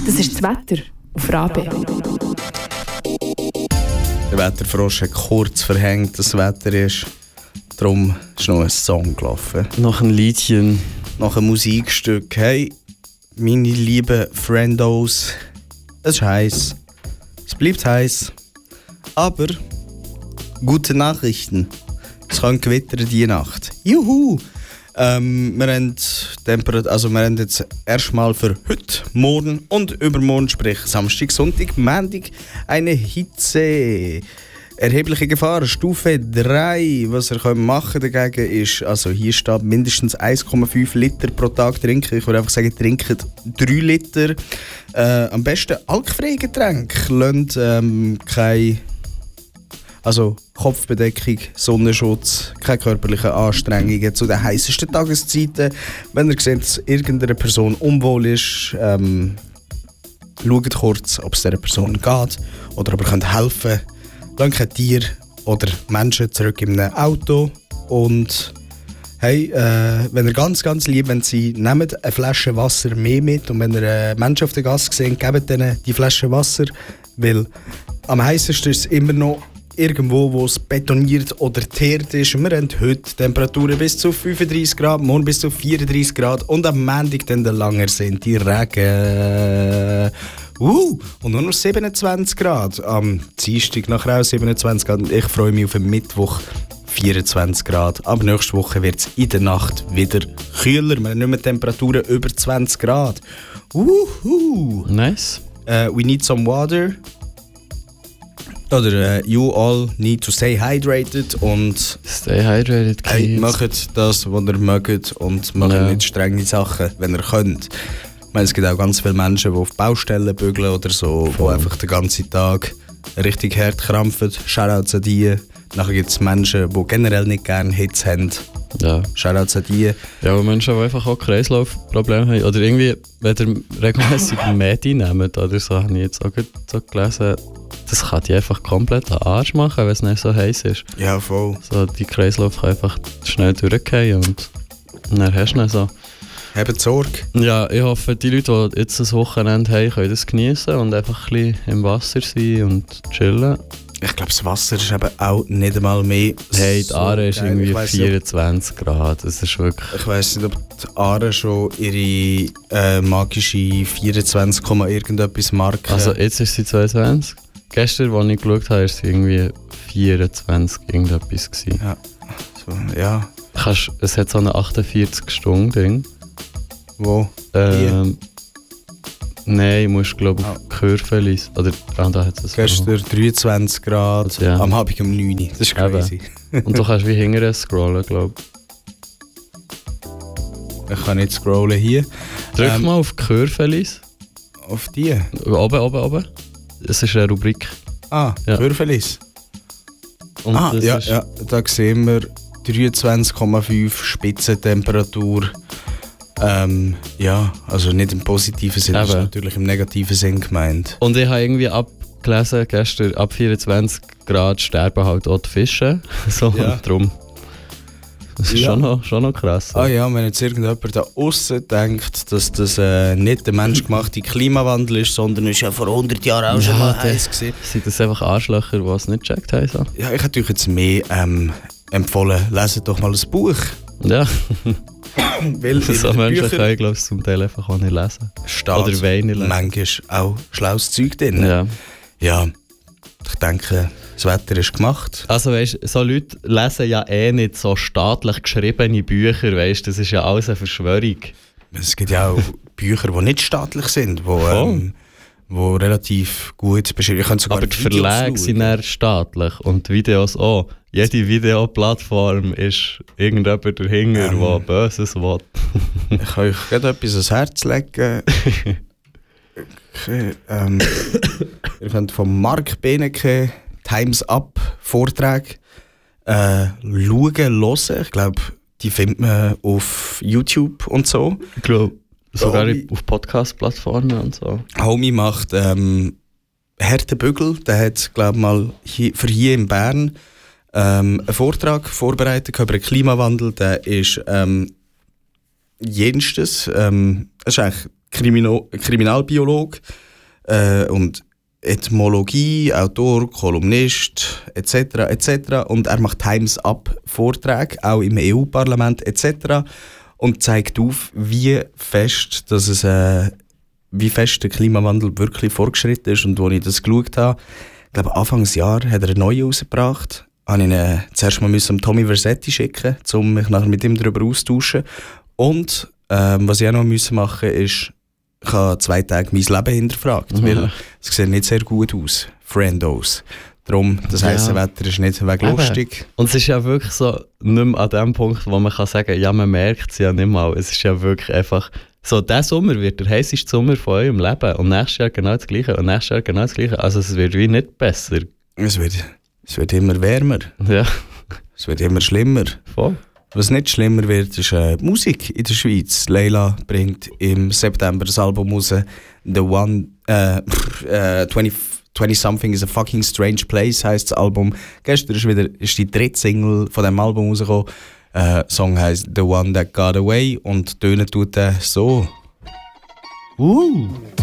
Das ist das Wetter auf Rabe. Der Wetterfrosch hat kurz verhängt, das Wetter ist. Darum ist noch ein Song gelaufen. Noch ein Liedchen. Nach einem Musikstück. Hey, meine lieben Friendos, es ist heiß. Es bleibt heiß. Aber gute Nachrichten. Es kann gewittern diese Nacht. Juhu! Wir haben jetzt erstmal für heute, morgen und übermorgen, sprich Samstag, Sonntag, Montag, eine Hitze. Erhebliche Gefahr, Stufe 3. Was ihr machen dagegen ist, also hier steht mindestens 1,5 Liter pro Tag trinken. Ich würde einfach sagen, trinkt 3 Liter. Am besten alkoholfreie Getränke. Lasst keine Kopfbedeckung, Sonnenschutz, keine körperlichen Anstrengungen zu den heißesten Tageszeiten. Wenn ihr seht, dass irgendeiner Person unwohl ist, schaut kurz, ob es dieser Person geht oder ob ihr könnt helfen könnt. Lasst kein Tier oder Menschen zurück in einem Auto. Und hey, wenn ihr ganz, ganz lieb seid, nehmt eine Flasche Wasser mehr mit. Und wenn ihr Menschen auf der Gasse seht, gebt ihnen die Flasche Wasser. Weil am heißesten ist es immer noch irgendwo, wo es betoniert oder teert ist. Wir haben heute Temperaturen bis zu 35 Grad, morgen bis zu 34 Grad und am Montag dann langer sind die Regen. Und nur noch 27 Grad. Am Dienstag nachher auch 27 Grad. Ich freue mich auf den Mittwoch 24 Grad. Aber nächste Woche wird es in der Nacht wieder kühler. Wir haben nicht mehr Temperaturen über 20 Grad. Nice. We need some water. Oder you all need to stay hydrated und stay hydrated, kids. Hey, macht das, was ihr mögt und macht nicht strenge Sachen, wenn ihr könnt. Ich meine, es gibt auch ganz viele Menschen, die auf Baustellen bügeln oder so, die einfach den ganzen Tag richtig hart krampfen. Shoutouts an die. Nachher gibt es Menschen, die generell nicht gerne Hitze haben. Ja. Shoutouts an die. Ja, aber Menschen, die einfach auch Kreislaufprobleme haben. Oder irgendwie, wenn ihr regelmäßig Medi nehmt oder so, habe ich jetzt auch so gelesen, das kann die einfach komplett an den Arsch machen, wenn es nicht so heiß ist. Ja, voll. So, die Kreislauf kann einfach schnell durchgehen und dann hast du ihn so. Habt Sorge. Ja, ich hoffe, die Leute, die jetzt ein Wochenende haben, können das genießen und einfach ein bisschen im Wasser sein und chillen. Ich glaube, das Wasser ist eben auch nicht einmal mehr. Hey, die Aare ist irgendwie 24 Grad. Das ist wirklich. Ich weiss nicht, ob die Aare schon ihre magische 24, irgendetwas marken. Also jetzt ist sie 22. Gestern, als ich geschaut habe, war sie irgendwie 24 irgendetwas gewesen. Ja. So, ja. Es hat so ein 48-Stunden-Ding. Wo? Nein, ich muss glaube ich auf Kurve lesen. Oder da hat es gestern 23 Grad, ja. Am Abend um 9 Uhr. Das ist crazy. Und du kannst wie hinterher scrollen, glaube ich. Ich kann nicht scrollen hier. Drück mal auf Kurve lesen. Auf die? Oben. Das ist eine Rubrik. Ja. Kurvelis. Ja, da sehen wir 23,5 Spitzentemperatur. Ja, also nicht im positiven Sinn, das ist natürlich im negativen Sinn gemeint. Und ich habe irgendwie abgelesen, gestern, ab 24 Grad sterben halt auch die Fische. So, ja. Drum. Das ist schon noch krass. Ja, wenn jetzt irgendjemand da aussen denkt, dass das nicht der menschgemachte Klimawandel ist, sondern ist ja vor 100 Jahren auch schon mal heiß gewesen. Sind das einfach Arschlöcher, die es nicht gecheckt haben? So? Ja, ich hätte euch jetzt mehr empfohlen, leset doch mal ein Buch. Ja. Weil so Menschen können, glaube ich, zum Teil einfach auch nicht lesen. Oder wenig lesen. Manchmal auch schlaues Zeug drin. Ja, ich denke, das Wetter ist gemacht. Also weißt, so Leute lesen ja nicht so staatlich geschriebene Bücher, weißt, das ist ja alles eine Verschwörung. Es gibt ja auch Bücher, die nicht staatlich sind, wo relativ gut beschrieben sind. Aber die Verlage sind eher staatlich und die Videos auch. Jede Videoplattform ist irgendjemand dahinter, der Böses will. Ich kann euch gerade etwas ans Herz legen. Ihr könnt von Mark Benecke Times Up Vorträge hören. Ich glaube, die findet man auf YouTube und so. Ich glaube, sogar auf Podcast-Plattformen und so. Homie macht Härte Bügel. Der hat, glaube ich, mal für hier in Bern einen Vortrag vorbereitet über den Klimawandel. Der ist jenstes. Es ist eigentlich Kriminalbiologe und Ethnologie, Autor, Kolumnist etc. etc. Und er macht Times-Up-Vorträge, auch im EU-Parlament etc. und zeigt auf, wie fest der Klimawandel wirklich fortgeschritten ist. Und als ich das geschaut habe, ich glaube Anfangsjahr hat er eine neue rausgebracht. Habe ich ihn zuerst mal Tommy Versetti schicken, um mich nachher mit ihm darüber austauschen. Und was ich auch noch machen musste, ist, ich habe 2 Tage mein Leben hinterfragt, weil es sieht nicht sehr gut aus. Friendos. Darum, das heisse Wetter ist nicht wegen lustig. Und es ist ja wirklich so, nicht mehr an dem Punkt, wo man kann sagen, ja, man merkt es ja nicht mal. Es ist ja wirklich einfach so, der Sommer wird der heisseste Sommer von eurem Leben und nächstes Jahr genau das Gleiche und nächstes Jahr genau das Gleiche. Also es wird wie nicht besser. Es wird immer wärmer. Ja. Es wird immer schlimmer. Voll. Was nicht schlimmer wird, ist Musik in der Schweiz. Leila bringt im September das Album raus, The One, 20-something is a fucking strange place heisst das Album. Gestern ist die 3. Single von diesem Album rausgekommen. Song heisst The One That Got Away und tönen tut so.